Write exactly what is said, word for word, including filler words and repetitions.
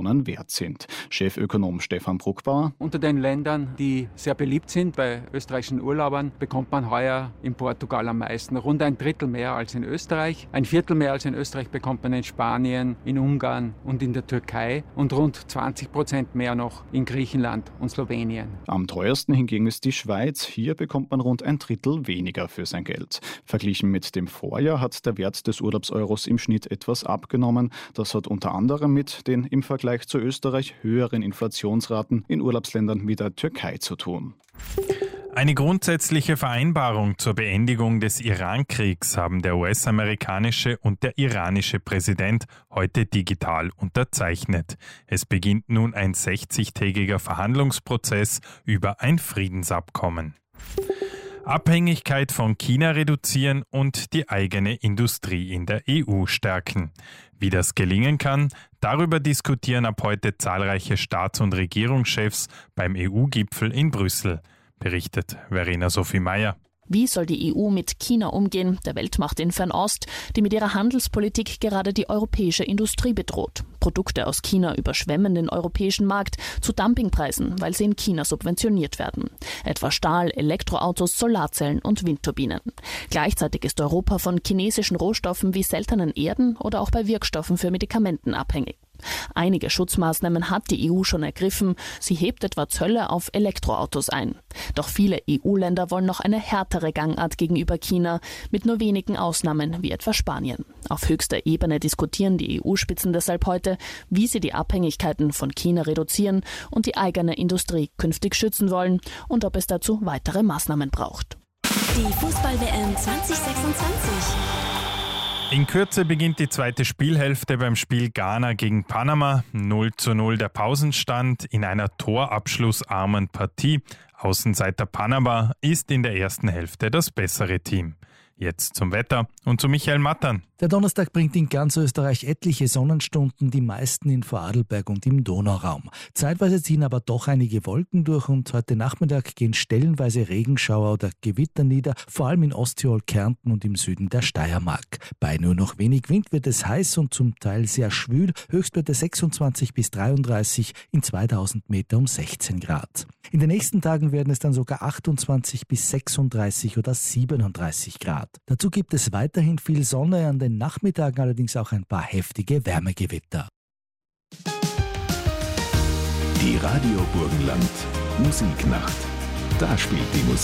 Millionen wert sind. Chefökonom Stefan Bruckbauer: Unter den Ländern, die sehr beliebt sind bei österreichischen Urlaubern, bekommt man heuer in Portugal am meisten. Rund ein Drittel mehr als in Österreich. Ein Viertel mehr als in Österreich bekommt man in Spanien, in Ungarn und in der Türkei. Und rund zwanzig Prozent mehr noch in Griechenland und Slowenien. Am teuersten hingegen ist die Schweiz. Hier bekommt man rund ein Drittel weniger für sein Geld. Verglichen mit dem Vorjahr hat der Wert des Urlaubseuros im Schnitt etwas abgenommen. Das hat unter anderem mit den im Vergleich zu Österreich höheren Inflationsraten in Urlaubsländern wie der Türkei zu tun. Eine grundsätzliche Vereinbarung zur Beendigung des Iran-Kriegs haben der U S-amerikanische und der iranische Präsident heute digital unterzeichnet. Es beginnt nun ein sechzigtägiger Verhandlungsprozess über ein Friedensabkommen. Abhängigkeit von China reduzieren und die eigene Industrie in der E U stärken. Wie das gelingen kann, darüber diskutieren ab heute zahlreiche Staats- und Regierungschefs beim E U-Gipfel in Brüssel, berichtet Verena Sophie Meyer. Wie soll die E U mit China umgehen, der Weltmacht in Fernost, die mit ihrer Handelspolitik gerade die europäische Industrie bedroht? Produkte aus China überschwemmen den europäischen Markt zu Dumpingpreisen, weil sie in China subventioniert werden. Etwa Stahl, Elektroautos, Solarzellen und Windturbinen. Gleichzeitig ist Europa von chinesischen Rohstoffen wie seltenen Erden oder auch bei Wirkstoffen für Medikamenten abhängig. Einige Schutzmaßnahmen hat die E U schon ergriffen. Sie hebt etwa Zölle auf Elektroautos ein. Doch viele E U-Länder wollen noch eine härtere Gangart gegenüber China, mit nur wenigen Ausnahmen wie etwa Spanien. Auf höchster Ebene diskutieren die E U-Spitzen deshalb heute, wie sie die Abhängigkeiten von China reduzieren und die eigene Industrie künftig schützen wollen und ob es dazu weitere Maßnahmen braucht. Die Fußball-W M zwanzig sechsundzwanzig. In Kürze beginnt die zweite Spielhälfte beim Spiel Ghana gegen Panama. null zu null der Pausenstand in einer torabschlussarmen Partie. Außenseiter Panama ist in der ersten Hälfte das bessere Team. Jetzt zum Wetter und zu Michael Mattern. Der Donnerstag bringt in ganz Österreich etliche Sonnenstunden, die meisten in Vorarlberg und im Donauraum. Zeitweise ziehen aber doch einige Wolken durch und heute Nachmittag gehen stellenweise Regenschauer oder Gewitter nieder, vor allem in Osttirol, Kärnten und im Süden der Steiermark. Bei nur noch wenig Wind wird es heiß und zum Teil sehr schwül, Höchstwerte sechsundzwanzig bis dreiunddreißig, in zweitausend Meter um sechzehn Grad. In den nächsten Tagen werden es dann sogar achtundzwanzig bis sechsunddreißig oder siebenunddreißig Grad. Dazu gibt es weiterhin viel Sonne, an den Nachmittagen allerdings auch ein paar heftige Wärmegewitter. Die Radio Burgenland Musiknacht. Da spielt die Musik.